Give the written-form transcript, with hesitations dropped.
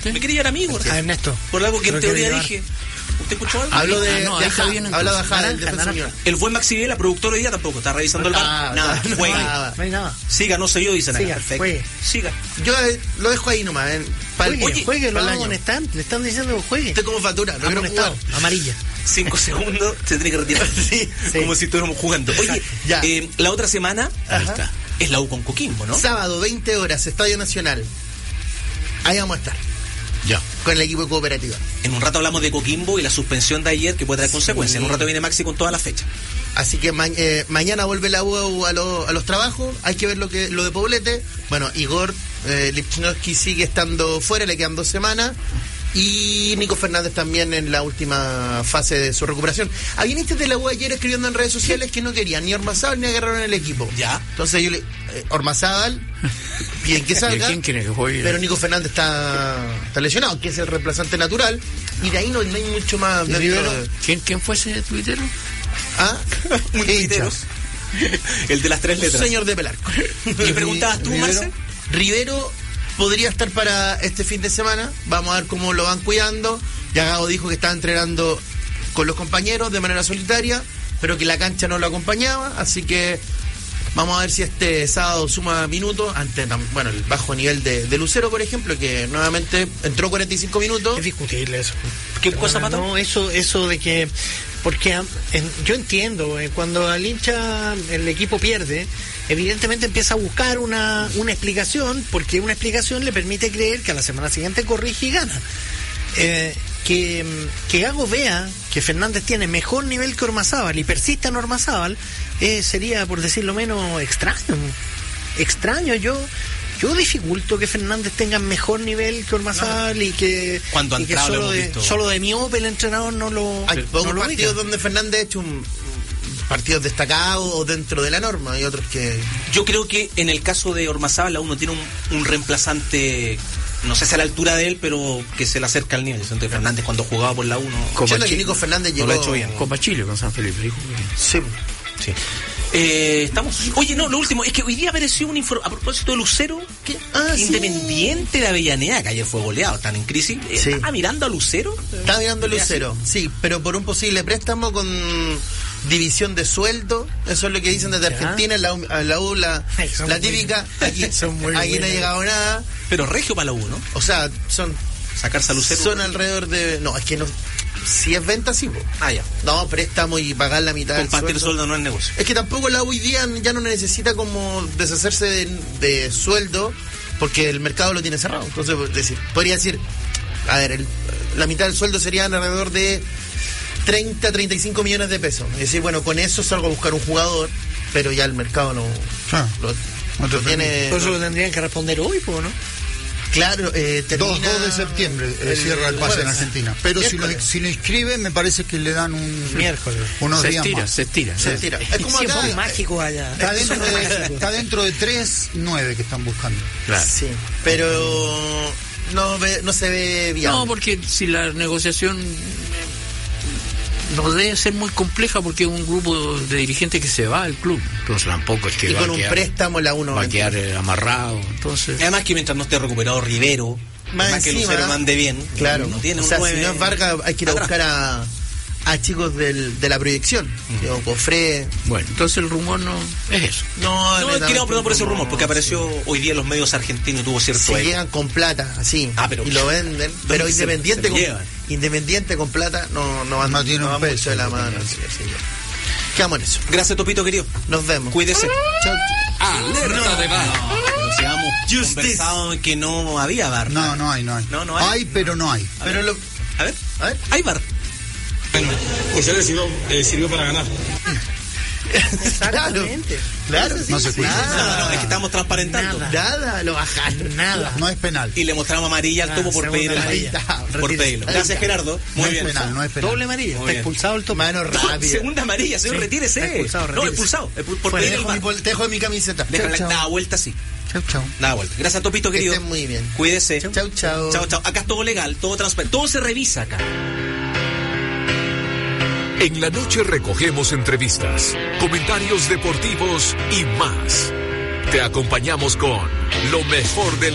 qué? Me quería llevar amigo. Ernesto. Por algo que en teoría dije. ¿Usted escuchó algo? Hablo de Ajá, el defensor. El buen Maxi Vela, productor hoy día tampoco, está revisando el bar. Nada, juega. No hay nada. Siga, no se yo, dicen acá. Siga, Perfecto. juegue. Siga. Yo lo dejo ahí nomás. Juegue, lo amonestan. Le están diciendo que juegue. Usted como factura, no quiero jugar. Amarilla. 5 segundos, se tiene que retirar. Sí. Como si estuviéramos jugando. Oye, ya. La otra semana Ajá. es la U con Coquimbo, ¿no? Sábado, 20 horas, Estadio Nacional. Ahí vamos a estar. Ya. Con el equipo de Cooperativa. En un rato hablamos de Coquimbo y la suspensión de ayer que puede traer consecuencias. En un rato viene Maxi con toda la fecha. Así que mañana vuelve la U a los trabajos. Hay que ver lo de Poblete. Bueno, Igor Lipchnowski sigue estando fuera, le quedan 2 semanas. Y Nico Fernández también en la última fase de su recuperación. Había hinchas de la U ayer escribiendo en redes sociales que no querían ni Ormazábal ni agarraron el equipo. Ya. Entonces yo Ormazábal, bien que salga. ¿Quién quiere que juegue? Pero Nico Fernández está lesionado, que es el reemplazante natural. Y de ahí no hay mucho más. ¿Quién fue ese tuitero? ¿Ah? Tuiteros. El de las 3 letras. Señor de Pelarco. ¿Qué preguntabas tú, Marcel? Rivero podría estar para este fin de semana. Vamos a ver cómo lo van cuidando. Ya Gago dijo que estaba entrenando con los compañeros de manera solitaria, pero que la cancha no lo acompañaba. Así que vamos a ver si este sábado suma minutos ante el bajo nivel de Lucero, por ejemplo, que nuevamente entró 45 minutos. Es discutible eso. ¿Qué cosa, Pato? No, eso de que... Porque yo entiendo, cuando al hincha el equipo pierde, evidentemente empieza a buscar una explicación, porque una explicación le permite creer que a la semana siguiente corrige y gana. Que Gago vea que Fernández tiene mejor nivel que Ormazábal y persista en Ormazábal, sería, por decirlo menos, extraño. Yo dificulto que Fernández tenga mejor nivel que Ormazábal y que solo de miope el entrenador no lo hay pocos no partidos ubica. donde Fernández ha hecho partidos destacados o dentro de la norma, y otros que... Yo creo que en el caso de Ormazábal uno tiene un reemplazante, no sé si a la altura de él, pero que se le acerca al nivel. Entonces Fernández cuando jugaba por la 1... que Nico Fernández llegó... No lo ha hecho bien. Copa Chile con San Felipe, dijo. Sí. Estamos. Oye, no, lo último es que hoy día apareció un informe a propósito de Lucero, Independiente de Avellaneda, que ayer fue goleado, están en crisis. Sí. ¿Está mirando a Lucero? Está mirando a Lucero, sí, pero por un posible préstamo con división de sueldo. Eso es lo que dicen desde Argentina. La U, la típica. Aquí no ha llegado nada. Pero regio para la U, ¿no? O sea, sacarse a Lucero. Son alrededor de... No, es que no... Si es venta, sí. Ya. No, préstamo y pagar la mitad del compartir sueldo no es negocio. Es que tampoco la U hoy día ya no necesita como deshacerse de sueldo, porque el mercado lo tiene cerrado. Entonces, podría decir, a ver, la mitad del sueldo serían alrededor de 30-35 millones de pesos. Es decir, bueno, con eso salgo a buscar un jugador, pero ya el mercado no lo tiene. Por eso lo tendrían que responder hoy, ¿no? Claro, 2 de septiembre cierra el pase en Argentina. Pero si lo inscriben, me parece que le dan miércoles. Unos días más. Se estira. Es como acá. Muy mágico allá. Está dentro de 3-9 que están buscando. Claro. Sí, pero no se ve viable. No, porque si la negociación no debe ser muy compleja, porque es un grupo de dirigentes que se va del club, entonces tampoco es que y con un préstamo la uno va a quedar amarrado, entonces además que mientras no esté recuperado Rivero, más que Lucero no ande bien, claro, no tiene o sea, si no es Vargas hay que ir a buscar a chicos de la proyección, Cofré. Bueno, entonces el rumor no es eso. No he tirado perdón por ese rumor, porque apareció hoy día en los medios argentinos y tuvo cierto se llegan con plata, así, y lo venden, pero Independiente con plata no tiene un peso de la mano. Quedamos en eso. Gracias, Topito, querido. Nos vemos. Cuídese. Chau. Alerta de VAR. Pero si habíamos conversado que no había VAR. No hay. No hay. Hay, pero no hay. A ver. Hay VAR. Bueno, usted sirvió para ganar. Exactamente. Claro, no se cuida. No, es que estamos transparentando. Nada, lo bajaron. Nada. No es penal. Y le mostramos amarilla al Topo por pedir el amarilla. Por pedirlo. Gracias, Gerardo. Muy bien. No es penal. Doble amarilla. Está expulsado el Topo. Mano rápida. Segunda amarilla, señor, retírese. No, expulsado. Por pedir el VAR. Te dejo mi camiseta. Da vuelta así. Chau. Da vuelta. Gracias, Topito, querido. Que estén muy bien. Cuídese. Chau. Acá es todo legal, todo transparente. Todo se revisa acá. En la noche recogemos entrevistas, comentarios deportivos y más. Te acompañamos con lo mejor de la